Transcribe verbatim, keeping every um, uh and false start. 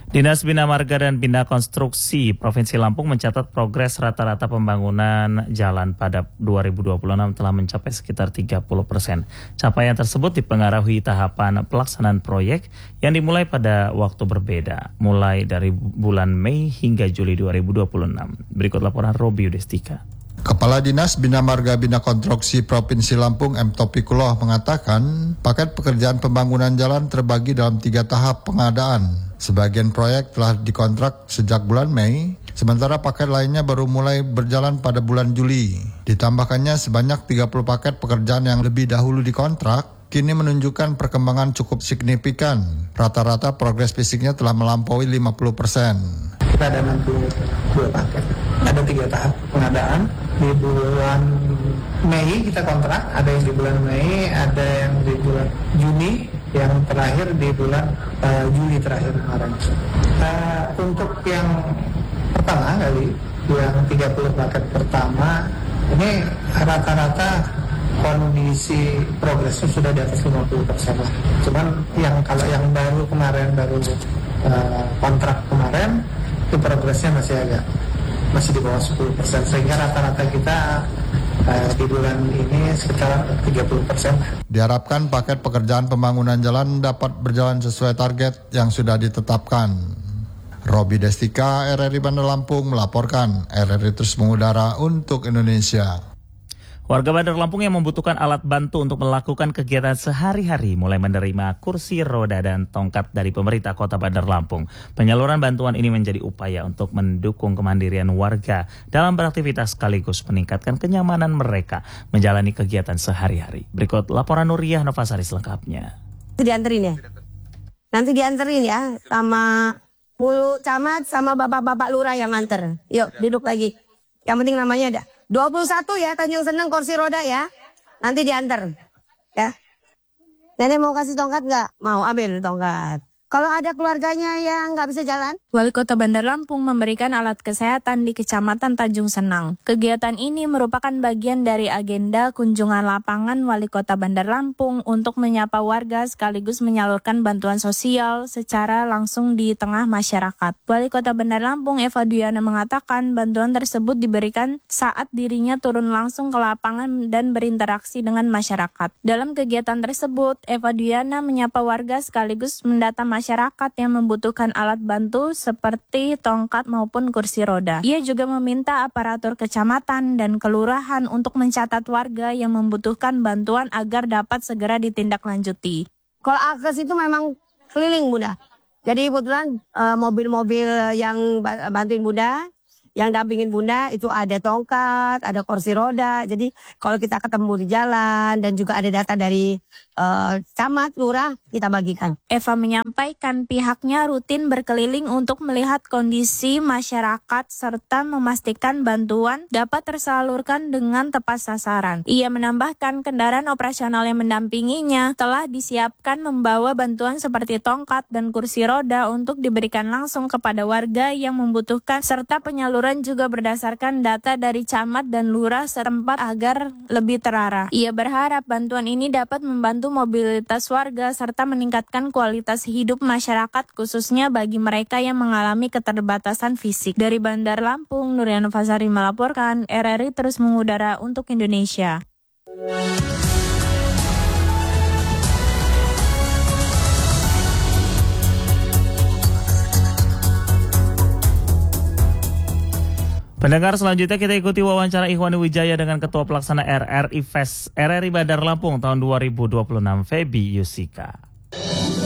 Dinas Bina Marga dan Bina Konstruksi Provinsi Lampung mencatat progres rata-rata pembangunan jalan pada dua ribu dua puluh enam telah mencapai sekitar tiga puluh persen. Capaian tersebut dipengaruhi tahapan pelaksanaan proyek yang dimulai pada waktu berbeda, mulai dari bulan Mei hingga Juli dua ribu dua puluh enam. Berikut laporan Robi Udestika. Kepala Dinas Bina Marga Bina Konstruksi Provinsi Lampung M. Topikuloh mengatakan paket pekerjaan pembangunan jalan terbagi dalam tiga tahap pengadaan. Sebagian proyek telah dikontrak sejak bulan Mei, sementara paket lainnya baru mulai berjalan pada bulan Juli. Ditambahkannya sebanyak tiga puluh paket pekerjaan yang lebih dahulu dikontrak, kini menunjukkan perkembangan cukup signifikan. Rata-rata progres fisiknya telah melampaui lima puluh persen. Kita ada enam puluh dua paket, ada tiga tahap pengadaan. Di bulan Mei kita kontrak, ada yang di bulan Mei, ada yang di bulan Juni, yang terakhir di bulan uh, Juli terakhir kemarin. Uh, untuk yang pertama kali, yang tiga puluh paket pertama, ini rata-rata kondisi progresnya sudah di atas lima puluh persen lah. Cuman yang kalau yang baru kemarin, baru uh, kontrak kemarin, itu progresnya masih agak masih di bawah sepuluh persen, sehingga rata-rata kita uh, di bulan ini sekitar tiga puluh persen. Diharapkan paket pekerjaan pembangunan jalan dapat berjalan sesuai target yang sudah ditetapkan. Robi Destika, R R I Bandar Lampung melaporkan. R R I terus mengudara untuk Indonesia. Warga Bandar Lampung yang membutuhkan alat bantu untuk melakukan kegiatan sehari-hari mulai menerima kursi roda dan tongkat dari pemerintah Kota Bandar Lampung. Penyaluran bantuan ini menjadi upaya untuk mendukung kemandirian warga dalam beraktivitas sekaligus meningkatkan kenyamanan mereka menjalani kegiatan sehari-hari. Berikut laporan Nuriyah Novasari selengkapnya. Dianterin ya? Nanti dianterin ya sama Bu Camat sama bapak-bapak lurah yang nganter. Yuk duduk lagi. Yang penting namanya ada. dua puluh satu ya, Tanjung Seneng kursi roda ya. Nanti diantar. Ya. Nenek mau kasih tongkat nggak? Mau, ambil tongkat. Kalau ada keluarganya yang nggak bisa jalan? Wali Kota Bandar Lampung memberikan alat kesehatan di Kecamatan Tanjung Senang. Kegiatan ini merupakan bagian dari agenda kunjungan lapangan Wali Kota Bandar Lampung untuk menyapa warga sekaligus menyalurkan bantuan sosial secara langsung di tengah masyarakat. Wali Kota Bandar Lampung Eva Duyana mengatakan bantuan tersebut diberikan saat dirinya turun langsung ke lapangan dan berinteraksi dengan masyarakat. Dalam kegiatan tersebut, Eva Duyana menyapa warga sekaligus mendata masyarakat yang membutuhkan alat bantu seperti tongkat maupun kursi roda. Ia juga meminta aparatur kecamatan dan kelurahan untuk mencatat warga yang membutuhkan bantuan agar dapat segera ditindaklanjuti. Kalau akses itu memang keliling Bunda. Jadi kebetulan uh, mobil-mobil yang bantuin Bunda, yang dampingin Bunda itu ada tongkat, ada kursi roda. Jadi kalau kita ketemu di jalan dan juga ada data dari uh, camat, lurah, kita bagikan. Eva menyampaikan pihaknya rutin berkeliling untuk melihat kondisi masyarakat serta memastikan bantuan dapat tersalurkan dengan tepat sasaran. Ia menambahkan kendaraan operasional yang mendampinginya telah disiapkan membawa bantuan seperti tongkat dan kursi roda untuk diberikan langsung kepada warga yang membutuhkan serta penyaluran juga berdasarkan data dari camat dan lurah setempat agar lebih terarah. Ia berharap bantuan ini dapat membantu mobilitas warga serta meningkatkan kualitas hidup masyarakat khususnya bagi mereka yang mengalami keterbatasan fisik. Dari Bandar Lampung, Nuriyah Novasari melaporkan. R R I terus mengudara untuk Indonesia. Pendengar, selanjutnya kita ikuti wawancara Ikhwan Wijaya dengan Ketua Pelaksana R R I Fest R R I Bandar Lampung tahun dua ribu dua puluh enam, Febi Yusika.